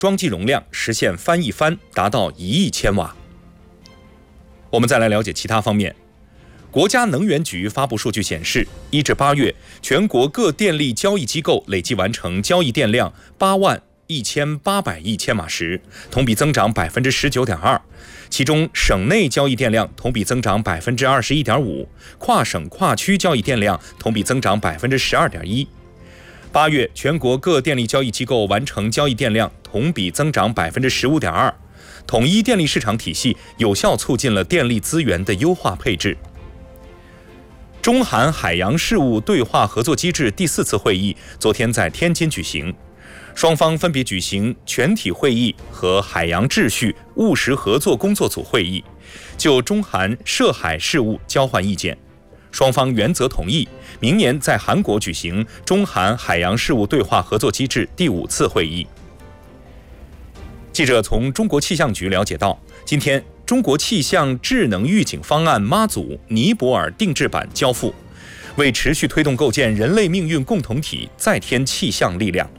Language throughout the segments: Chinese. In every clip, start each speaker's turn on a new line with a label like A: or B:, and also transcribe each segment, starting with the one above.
A: 装机容量实现翻一番，达到1亿千瓦。我们再来了解其他方面。国家能源局发布数据显示，1至8月，全国各电力交易机构累计完成交易电量81800亿千瓦时，同比增长19.2%。其中，省内交易电量同比增长21.5%，跨省跨区交易电量同比增长12.1%。8月，全国各电力交易机构完成交易电量同比增长15.2%。统一电力市场体系有效促进了电力资源的优化配置。中韩海洋事务对话合作机制第4次会议昨天在天津举行，双方分别举行全体会议和海洋秩序务实合作工作组会议，就中韩涉海事务交换意见。双方原则同意，明年在韩国举行中韩海洋事务对话合作机制第5次会议。记者从中国气象局了解到，今天中国气象智能预警方案妈祖尼泊尔定制版交付，为持续推动构建人类命运共同体再添气象力量。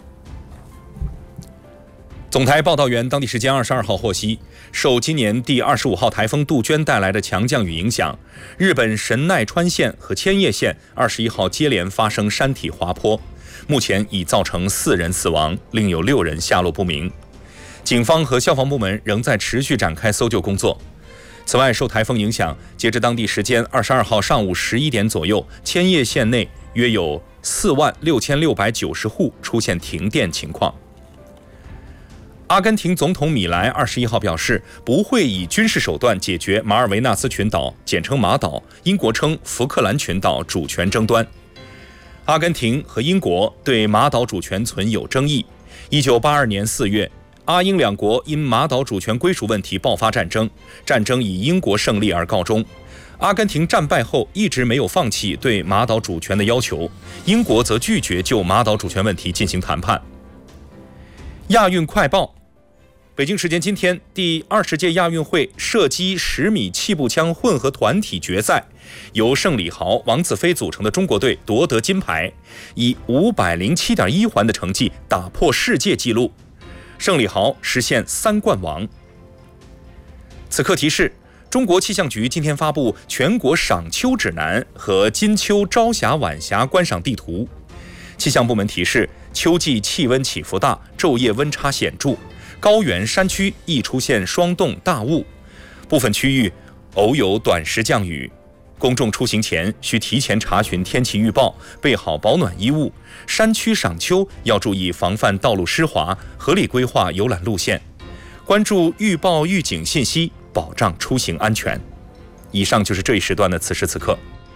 A: 总台报道员当地时间22号获悉，受今年第25号台风杜鹃带来的强降雨影响，日本神奈川县和千叶县21号接连发生山体滑坡，目前已造成4人死亡，另有6人下落不明。警方和消防部门仍在持续展开搜救工作。此外，受台风影响，截至当地时间22号上午11点左右，千叶县内约有46690户出现停电情况。阿根廷总统米莱21号表示，不会以军事手段解决马尔维纳斯群岛（简称马岛）、英国称福克兰群岛主权争端。阿根廷和英国对马岛主权存有争议。1982年4月，阿英两国因马岛主权归属问题爆发战争，战争以英国胜利而告终。阿根廷战败后一直没有放弃对马岛主权的要求，英国则拒绝就马岛主权问题进行谈判。亚运快报：北京时间今天，第20届亚运会射击10米气步枪混合团体决赛，由盛礼豪、王子飞组成的中国队夺得金牌，以507.1环的成绩打破世界纪录。盛礼豪实现3冠王。此刻提示：中国气象局今天发布全国赏秋指南和金秋朝霞晚霞观赏地图。气象部门提示，秋季气温起伏大，昼夜温差显著，高原山区易出现霜冻大雾，部分区域偶有短时降雨。公众出行前需提前查询天气预报，备好保暖衣物。山区赏秋要注意防范道路湿滑，合理规划游览路线，关注预报预警信息，保障出行安全。以上就是这一时段的此时此刻。